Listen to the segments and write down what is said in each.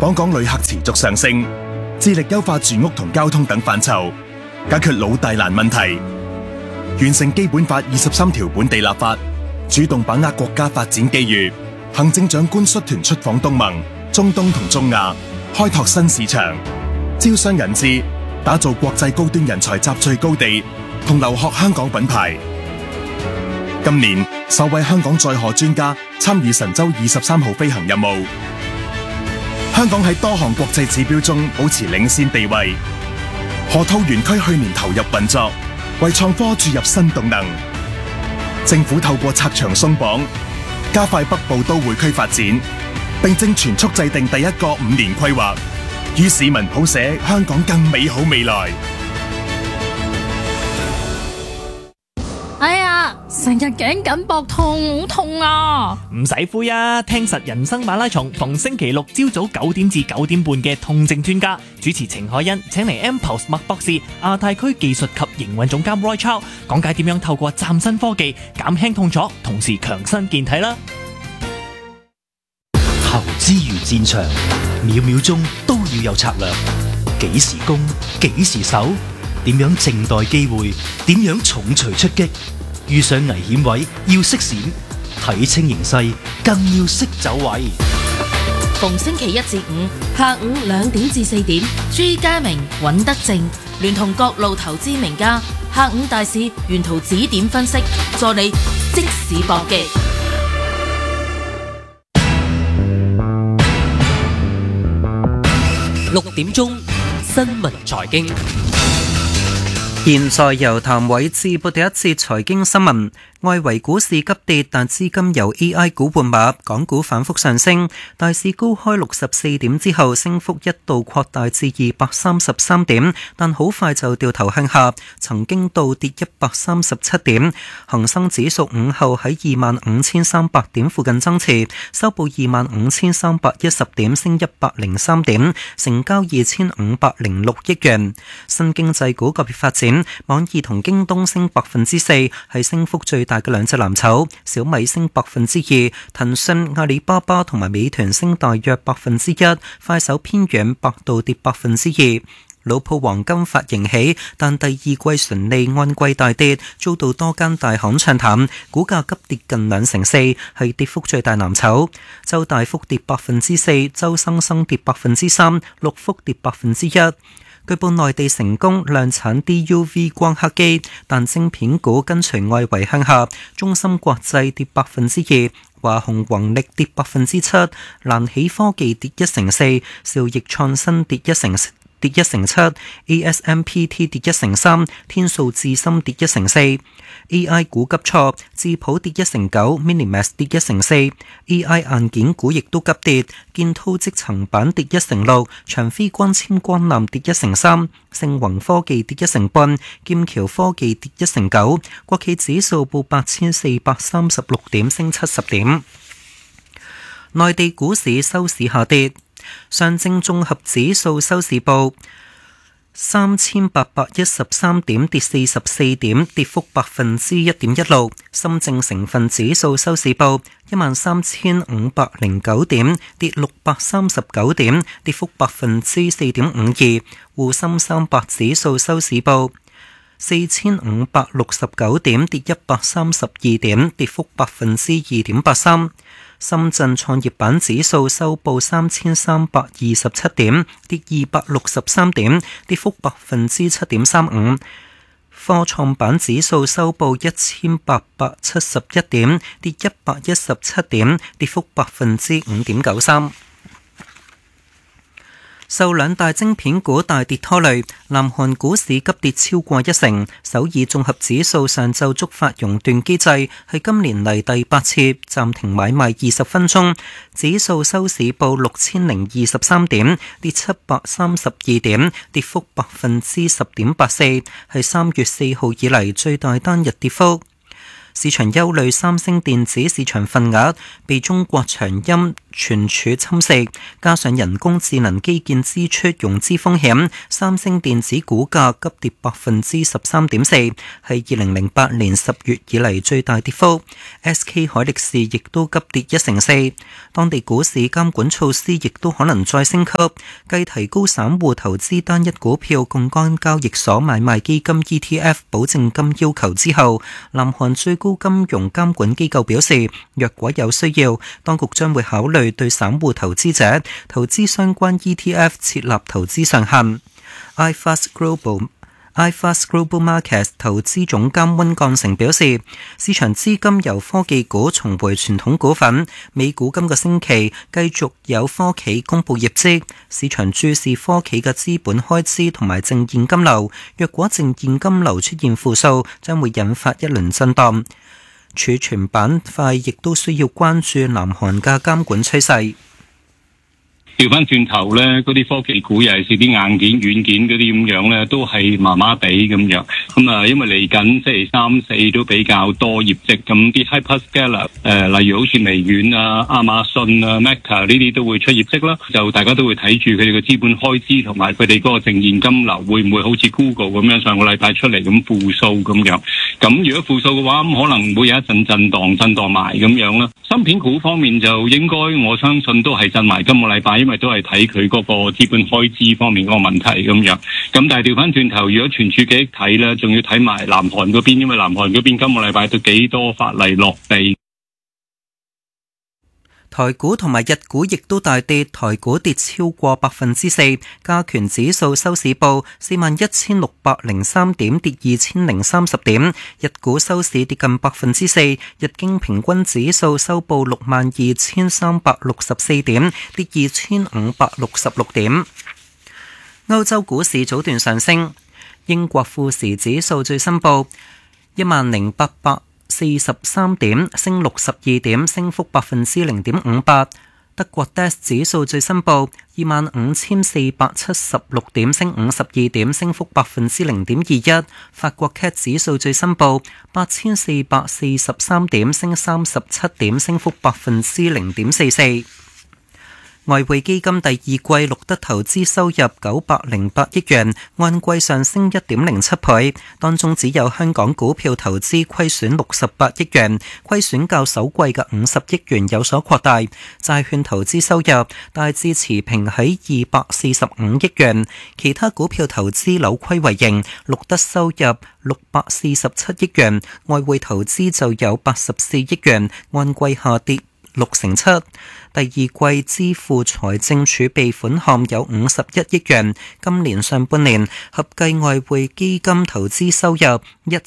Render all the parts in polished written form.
訪港旅客持續上升，致力優化住屋同交通等範疇，解決老大難問題，完成基本法23條本地立法，主動把握國家發展機遇。行政長官率團出訪東盟、中東同中亞，開拓新市場，招商引資，打造國際高端人才集聚高地同留學香港品牌。今年首位香港載荷專家參與神舟23號飛行任務。香港喺多項國際指標中保持領先地位。河套園區去年投入運作，為創科注入新動能。政府透過拆牆鬆綁，加快北部都會區發展，並正全速制定第一個5年規劃，與市民譜寫香港更美好未來。 哎呀，成日頸緊膊痛，好痛啊！ 唔使灰啊，聽實人生馬拉松，逢星期六朝早9點至9點半嘅痛症專家主持程海欣，請嚟 Mpost 麥博士、亞太區技術及營運總監 Roy Chow 講解點樣透過嶄新科技減輕痛楚，同時強身健體啦。 投資如戰場，秒秒鐘都要有策略，幾時攻，幾時守，點樣靜待機會，點樣重錘出擊，遇上危險位要識閃，睇清形勢更要識走位。 逢星期一至五下午2點至4點，朱家明、尹德正聯同各路投資名家，下午大市沿途指點分析，助你即時搏擊。 6點鐘新聞財經， 現在由譚偉智報第一次財經新聞。外圍股市急跌，但資金由 AI 股換馬，港股反覆上升，大市高開64點之後，升幅一度擴大至233點，但好快就掉頭向下，曾經倒跌137點。恒生指數午後喺25,300點附近增持，收報25,310點，升103點，成交2,506億元。新經濟股個別發展，網易同京東升4%，係升幅最大嘅兩隻藍籌，小米升2%，騰訊、阿里巴巴同埋美團升大約1%，快手偏軟，百度跌2%。老鋪黃金發盈喜，但第二季純利按季大跌，遭到多間大行唱淡，股價急跌近2%，係跌幅最大藍籌。周大福跌4%，周生生跌3%，六福跌1%。據報內地成功量產 DUV 光刻機，但晶片股跟隨外圍向下，中芯國際跌2%，華虹宏力跌7%，蘭喜科技跌1%，兆易創新跌1%7%， ASMPT 跌1%3%，天數智深跌1%4%。AI 股急挫，智譜跌1%9%，Minimax 跌1%4%，AI 硬件股亦都急跌，建滔積層板跌1%6%，長飛光纖光纜跌1%3%，盛宏科技跌1%半，劍橋科技跌1%9%，國企指數報8436點，升70點。內地股市收市下跌，上證綜合指數收市報3813點，跌44點，跌幅1.16%。深證成分指數收市報13509點，跌639點，跌幅4.52%。滬深300指數收市報4569點，跌132點，跌幅2.83%。深圳創業板指數收報3327點，跌263點，跌幅7.35%。科創板指數收報1871點，跌117點，跌幅5.93%。受兩大晶片股大跌拖累，南韓股市急跌超過1%。首爾綜合指數上晝觸發熔斷機制，係今年嚟第8次暫停買賣20分鐘，指數收市報6023點，跌732點，跌幅10.84%，係3月4號以嚟最大單日跌幅。市場憂慮三星電子市場份額被中國長鑫存儲侵蝕，加上人工智能基建支出融資風險，三星電子股價急跌13.4%，係2008年10月以嚟最大跌幅。SK 海力士亦都急跌1.4%。當地股市監管措施亦都可能再升級，繼提高散戶投資單一股票槓桿交易所買賣基金 ETF 保證金要求之後，南韓最高金融監管機構表示，若果有需要，當局將會考慮對散戶投資者投資相關 ETF 設立投資上限。iFast Global Markets 投資總監温幹成表示，市場資金由科技股重回傳統股份，美股今個星期繼續有科企公布業績，市場注視科企嘅資本開支同埋淨現金流，若果淨現金流出現負數，將會引發一輪震盪。儲存板塊亦都需要關注南韓嘅監管趨勢。 調翻轉頭咧，嗰啲科技股尤其是啲硬件、軟件嗰啲咁樣咧，都係麻麻地咁樣。因為嚟緊星期3、4都比較多業績，咁啲 hyperscaler 例如好似微軟啊、亞馬遜啊、Meta 呢啲都會出業績啦。就大家都會睇住佢哋嘅資本開支同埋佢哋嗰個淨現金流會唔會好似 Google 咁樣上個禮拜出嚟咁負數咁樣。咁如果負數嘅話，咁可能會有一陣震盪埋咁樣啦。芯片股方面就應該我相信都係震埋今個禮拜，因為都係睇佢嗰個資本開支方面嗰個問題咁樣。咁但係調翻轉頭，如果存儲記憶睇咧，仲要睇埋南韓嗰邊，因為南韓嗰邊今個禮拜都幾多法例落地。 台股同埋日股亦都大跌，台股跌超過4%，加權指數收市報41,603點，跌2030點；日股收市跌近4%，日經平均指數收報62,364點，跌2,566點。歐洲股市早段上升，英國富時指數最新報10,843點，升62點，升幅0.58%。德國 DAX 指數最新報25,476點，升52點，升幅0.21%。法國 CAC 指數最新報8,443點，升37點，升幅0.44%。外匯基金第二季錄得投資收入908億元，按季上升1.07倍，當中只有香港股票投資虧損68億元，虧損較首季嘅50億元有所擴大。債券投資收入大致持平喺245億元，其他股票投資扭虧為盈，錄得收入647億元，外匯投資就有84億元，按季下跌7%。第二季支付財政儲備款項有51億元，今年上半年合計外匯基金投資收入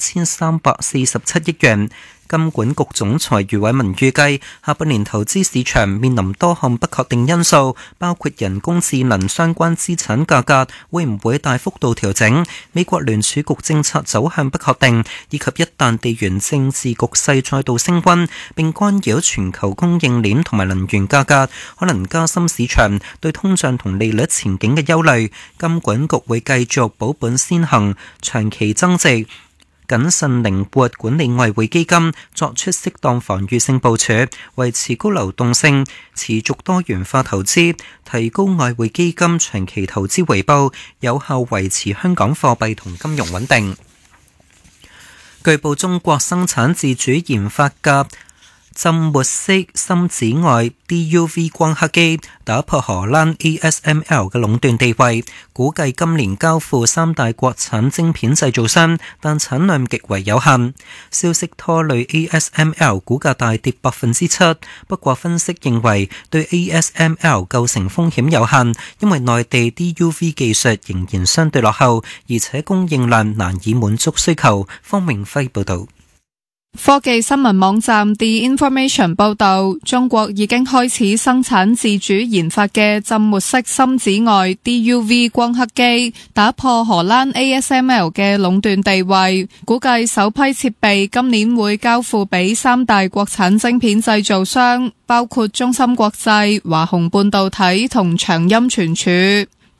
1347億元。金管局總裁余偉文預計，下半年投資市場面臨多項不確定因素，包括人工智能相關資產價格會唔會大幅度調整，美國聯儲局政策走向不確定，以及一旦地緣政治局勢再度升溫並干擾全球供應鏈同埋能源價格，可能加深市場對通脹同利率前景嘅憂慮。金管局會繼續保本先行，長期增值，謹慎靈活管理外匯基金，作出適當防禦性部署，維持高流動性，持續多元化投資，提高外匯基金長期投資回報，有效維持香港貨幣同金融穩定。據報，中國生產自主研發嘅浸沒式深紫外 DUV 光刻機打破荷蘭 ASML 嘅壟斷地位，估計今年交付3大國產晶片製造商，但產量極為有限。消息拖累 ASML 股價大跌7%，不過分析認為對 ASML 構成風險有限，因為內地 DUV 技術仍然相對落後，而且供應量難以滿足需求。方明輝報導。 科技新聞網站 The Information 報道，中國已經開始生產自主研發嘅浸沒式深紫外 DUV 光刻機，打破荷蘭 ASML 嘅壟斷地位。估計首批設備今年會交付俾3大國產晶片製造商，包括中芯國際、華虹半導體同長鑫存儲。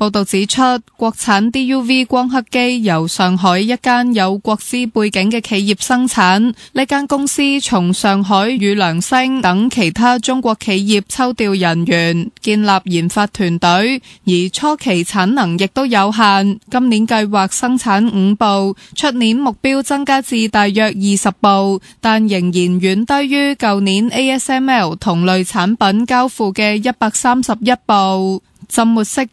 報道指出，國產 DUV 光刻機由上海一間有國資背景嘅企業生產，呢間公司從上海與良星等其他中國企業抽調人員，建立研發團隊，而初期產能亦都有限，今年計劃生產5部，出年目標增加至大約20部，但仍然遠低於舊年 ASML 同類產品交付嘅131部。浸沒式